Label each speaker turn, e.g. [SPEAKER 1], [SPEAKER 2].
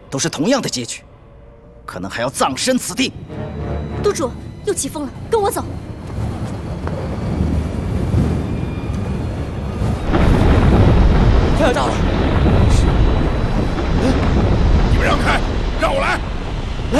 [SPEAKER 1] 都是同样的结局，可能还要葬身此地。
[SPEAKER 2] 督主又起风了，跟我走。
[SPEAKER 3] 快要到了。